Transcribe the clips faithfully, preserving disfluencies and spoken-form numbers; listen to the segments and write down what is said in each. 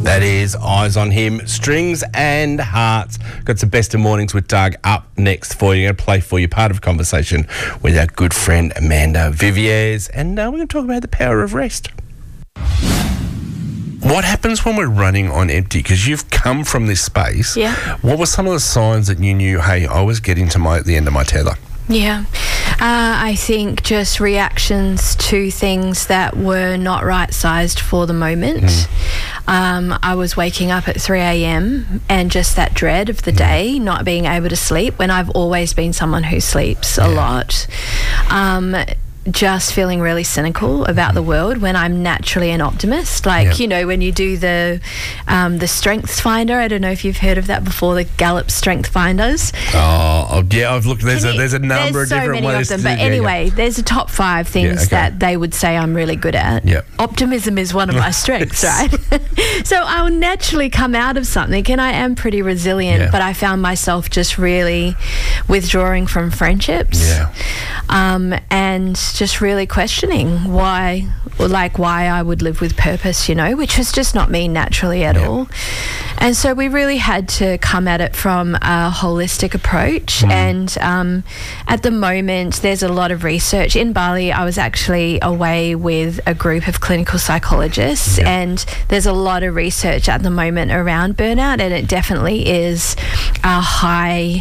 That is Eyes on Him, Strings and Hearts. Got some best of mornings with Doug up next for you. Going to play for you part of a conversation with our good friend Amanda Viviers, and uh, we're going to talk about the power of rest. What happens when we're running on empty? Because you've come from this space. Yeah. What were some of the signs that you knew, hey, I was getting to my the end of my tether? Yeah. Uh, I think just reactions to things that were not right-sized for the moment. Mm. Um, I was waking up at three a.m. and just that dread of the mm. day, not being able to sleep, when I've always been someone who sleeps yeah. a lot. Um, just feeling really cynical about the world when I'm naturally an optimist. Like, yep. you know, when you do the um, the Strengths Finder, I don't know if you've heard of that before, the Gallup Strength Finders. Oh, yeah, I've looked, there's, a, there's a number there's of different so many ways of them, to but do, anyway, yeah, yeah. there's a top five things yeah, okay. that they would say I'm really good at. Yep. Optimism is one of my strengths, right? So I'll naturally come out of something, and I am pretty resilient, yeah. but I found myself just really withdrawing from friendships yeah. um, and just really questioning why, like why I would live with purpose, you know, which was just not me naturally at yeah. all. And so we really had to come at it from a holistic approach. Mm. And um, at the moment, there's a lot of research. In Bali, I was actually away with a group of clinical psychologists, yeah. and there's a lot of research at the moment around burnout, and it definitely is a high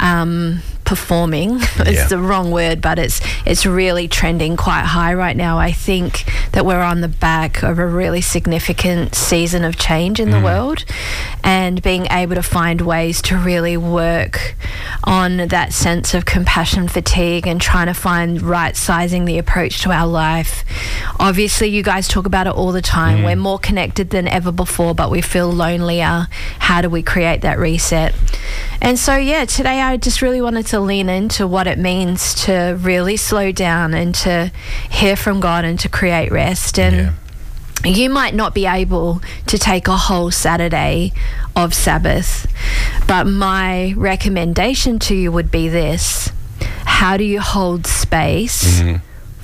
um performing it's yeah. the wrong word, but it's it's really trending quite high right now. I think that we're on the back of a really significant season of change in mm. the world, and being able to find ways to really work on that sense of compassion fatigue and trying to find right sizing the approach to our life. Obviously, you guys talk about it all the time. Mm. We're more connected than ever before, but we feel lonelier. How do we create that reset? And so, yeah, today I just really wanted to lean into what it means to really slow down and to hear from God and to create rest. And yeah. you might not be able to take a whole Saturday of Sabbath, but my recommendation to you would be this: how do you hold space mm-hmm.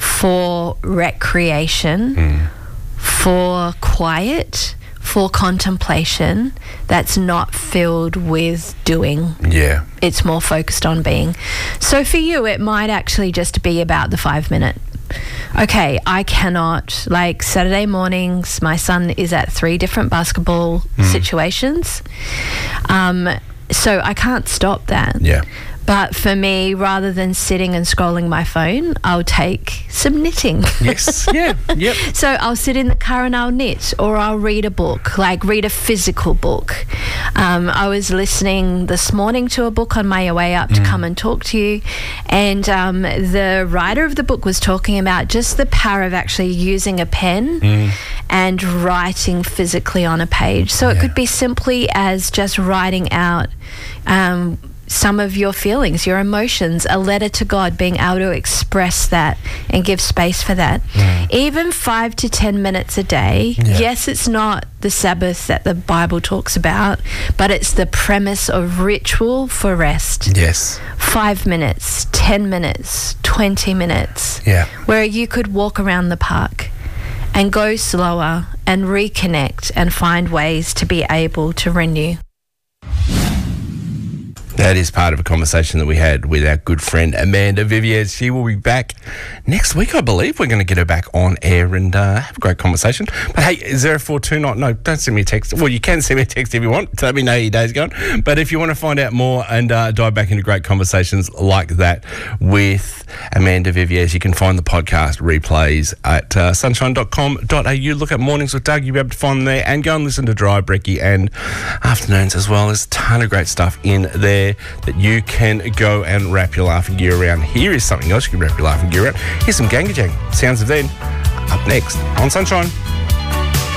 for recreation, mm. for quiet, for contemplation that's not filled with doing? Yeah. It's more focused on being. So for you, it might actually just be about the five minute. Okay, I cannot, like Saturday mornings, my son is at three different basketball mm. situations. Um, so I can't stop that. Yeah. But for me, rather than sitting and scrolling my phone, I'll take some knitting. Yes, yeah, yep. So I'll sit in the car and I'll knit, or I'll read a book, like read a physical book. Um, I was listening this morning to a book on my way up to mm. come and talk to you, and um, the writer of the book was talking about just the power of actually using a pen mm. and writing physically on a page. So yeah. it could be simply as just writing out um, some of your feelings, your emotions, a letter to God, being able to express that and give space for that. Mm. Even five to ten minutes a day. Yeah. Yes, it's not the Sabbath that the Bible talks about, but it's the premise of ritual for rest. Yes. Five minutes, ten minutes, twenty minutes. Yeah. Where you could walk around the park and go slower and reconnect and find ways to be able to renew. That is part of a conversation that we had with our good friend Amanda Viviers. She will be back next week, I believe. We're going to get her back on air and uh, have a great conversation. But hey, zero four two nine, no, don't send me a text. Well, you can send me a text if you want to let me know your day's going. But if you want to find out more and uh, dive back into great conversations like that with Amanda Viviers, you can find the podcast replays at uh, sunshine dot com dot a u. Look at Mornings with Doug. You'll be able to find them there, and go and listen to Dry Brekkie and Afternoons as well. There's a ton of great stuff in there that you can go and wrap your laughing gear around. Here is something else you can wrap your laughing gear around. Here's some Ganga Jang. Sounds of Then. Up next on Sunshine.